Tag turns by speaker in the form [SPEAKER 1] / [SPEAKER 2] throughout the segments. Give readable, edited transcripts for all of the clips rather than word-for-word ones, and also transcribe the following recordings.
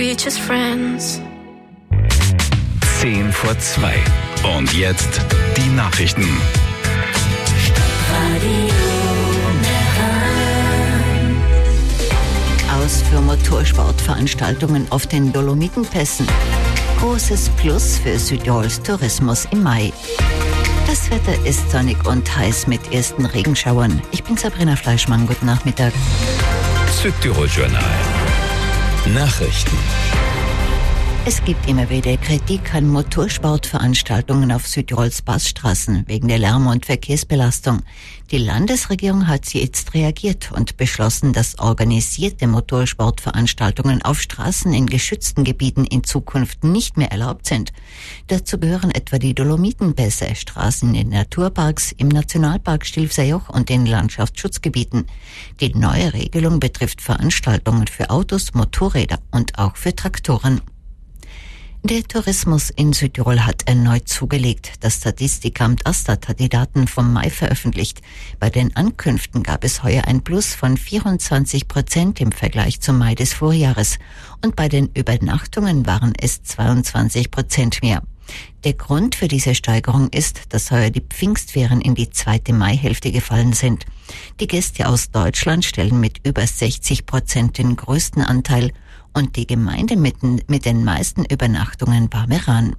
[SPEAKER 1] beach as friends.
[SPEAKER 2] 10 vor 2. Und jetzt die Nachrichten.
[SPEAKER 3] Aus für Motorsportveranstaltungen auf den Dolomitenpässen. Großes Plus für Südtirols Tourismus im Mai. Das Wetter ist sonnig und heiß mit ersten Regenschauern. Ich bin Sabrina Fleischmann, guten Nachmittag.
[SPEAKER 2] Südtirol Journal. Nachrichten.
[SPEAKER 3] Es gibt immer wieder Kritik an Motorsportveranstaltungen auf Südtirols Passstraßen wegen der Lärm- und Verkehrsbelastung. Die Landesregierung hat jetzt reagiert und beschlossen, dass organisierte Motorsportveranstaltungen auf Straßen in geschützten Gebieten in Zukunft nicht mehr erlaubt sind. Dazu gehören etwa die Dolomitenpässe, Straßen in Naturparks, im Nationalpark Stilfser-Joch und in Landschaftsschutzgebieten. Die neue Regelung betrifft Veranstaltungen für Autos, Motorräder und auch für Traktoren. Der Tourismus in Südtirol hat erneut zugelegt. Das Statistikamt Astat hat die Daten vom Mai veröffentlicht. Bei den Ankünften gab es heuer ein Plus von 24% im Vergleich zum Mai des Vorjahres. Und bei den Übernachtungen waren es 22% mehr. Der Grund für diese Steigerung ist, dass heuer die Pfingstferien in die zweite Maihälfte gefallen sind. Die Gäste aus Deutschland stellen mit über 60% den größten Anteil und die Gemeinde mit den meisten Übernachtungen war Meran.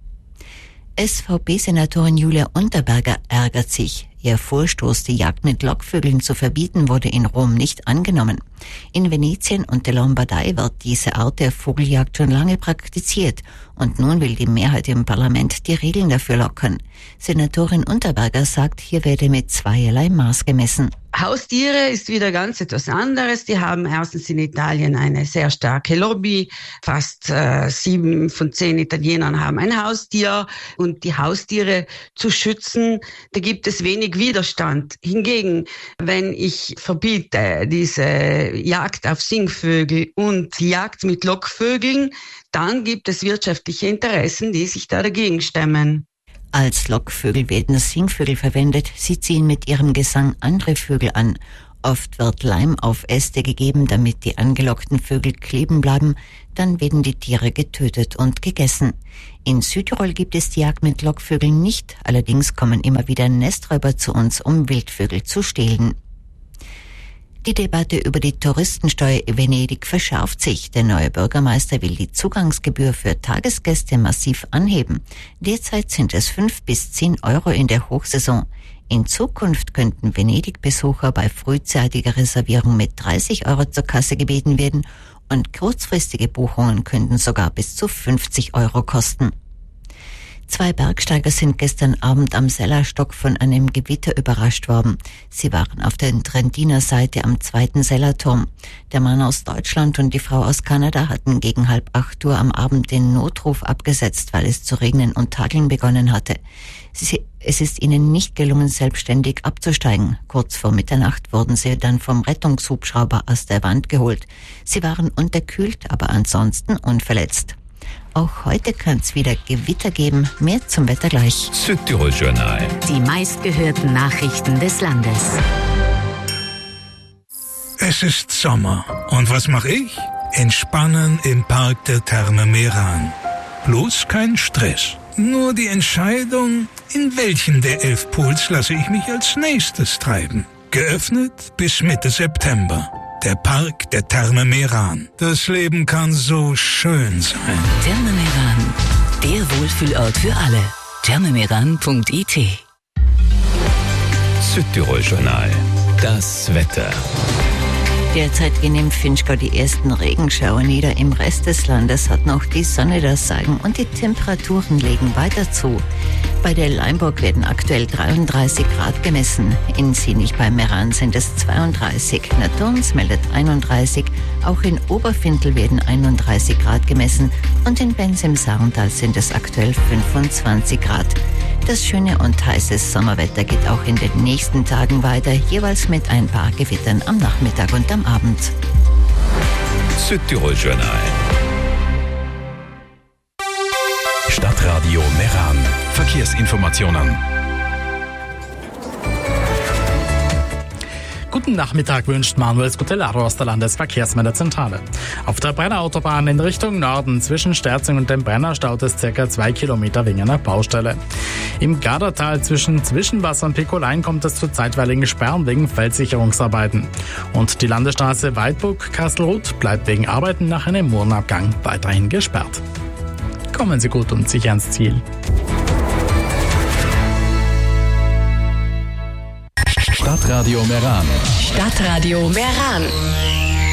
[SPEAKER 3] SVP-Senatorin Julia Unterberger ärgert sich. Ihr Vorstoß, die Jagd mit Lockvögeln zu verbieten, wurde in Rom nicht angenommen. In Venetien und der Lombardei wird diese Art der Vogeljagd schon lange praktiziert und nun will die Mehrheit im Parlament die Regeln dafür lockern. Senatorin Unterberger sagt, hier werde mit zweierlei Maß gemessen.
[SPEAKER 4] Haustiere ist wieder ganz etwas anderes. Die haben erstens in Italien eine sehr starke Lobby. Fast 7 von 10 Italienern haben ein Haustier. Und die Haustiere zu schützen, da gibt es wenig Widerstand. Hingegen, wenn ich verbiete diese Jagd auf Singvögel und die Jagd mit Lockvögeln, dann gibt es wirtschaftliche Interessen, die sich da dagegen stemmen.
[SPEAKER 3] Als Lockvögel werden Singvögel verwendet. Sie ziehen mit ihrem Gesang andere Vögel an. Oft wird Leim auf Äste gegeben, damit die angelockten Vögel kleben bleiben. Dann werden die Tiere getötet und gegessen. In Südtirol gibt es die Jagd mit Lockvögeln nicht. Allerdings kommen immer wieder Nesträuber zu uns, um Wildvögel zu stehlen. Die Debatte über die Touristensteuer in Venedig verschärft sich. Der neue Bürgermeister will die Zugangsgebühr für Tagesgäste massiv anheben. Derzeit sind es 5 bis 10 Euro in der Hochsaison. In Zukunft könnten Venedig-Besucher bei frühzeitiger Reservierung mit 30 Euro zur Kasse gebeten werden und kurzfristige Buchungen könnten sogar bis zu 50 Euro kosten. 2 Bergsteiger sind gestern Abend am Sellerstock von einem Gewitter überrascht worden. Sie waren auf der Trentiner Seite am 2. Sellerturm. Der Mann aus Deutschland und die Frau aus Kanada hatten gegen 7:30 am Abend den Notruf abgesetzt, weil es zu regnen und hageln begonnen hatte. Es ist ihnen nicht gelungen, selbstständig abzusteigen. Kurz vor Mitternacht wurden sie dann vom Rettungshubschrauber aus der Wand geholt. Sie waren unterkühlt, aber ansonsten unverletzt. Auch heute kann es wieder Gewitter geben. Mehr zum Wetter gleich.
[SPEAKER 2] Südtirol Journal.
[SPEAKER 5] Die meistgehörten Nachrichten des Landes.
[SPEAKER 6] Es ist Sommer. Und was mache ich? Entspannen im Park der Therme Meran. Bloß kein Stress. Nur die Entscheidung, in welchen der 11 Pools lasse ich mich als nächstes treiben. Geöffnet bis Mitte September. Der Park der Therme Meran. Das Leben kann so schön sein.
[SPEAKER 5] Therme Meran, der Wohlfühlort für alle. thermemeran.it.
[SPEAKER 2] Südtirol Journal. Das Wetter.
[SPEAKER 3] Derzeit gehen im Finchgau die ersten Regenschauer nieder. Im Rest des Landes hat noch die Sonne das Sagen und die Temperaturen legen weiter zu. Bei der Leimburg werden aktuell 33 Grad gemessen. In Sinich bei Meran sind es 32. Naturns meldet 31. Auch in Oberfintel werden 31 Grad gemessen. Und in Benz im Saartal sind es aktuell 25 Grad. Das schöne und heiße Sommerwetter geht auch in den nächsten Tagen weiter, jeweils mit ein paar Gewittern am Nachmittag und am Abend.
[SPEAKER 2] Südtirol Journal. Stadtradio Meran. Verkehrsinformationen.
[SPEAKER 1] Guten Nachmittag wünscht Manuel Scutellaro aus der Landesverkehrsmeldezentrale. Auf der Brenner Autobahn in Richtung Norden zwischen Sterzing und dem Brenner staut es ca. 2 Kilometer wegen einer Baustelle. Im Gardertal zwischen Zwischenwasser und Pikolein kommt es zu zeitweiligen Sperren wegen Feldsicherungsarbeiten. Und die Landesstraße Weidburg-Kastelruth bleibt wegen Arbeiten nach einem Murenabgang weiterhin gesperrt. Kommen Sie gut und sicher ans Ziel.
[SPEAKER 2] Stadtradio Meran.
[SPEAKER 5] Stadtradio Meran.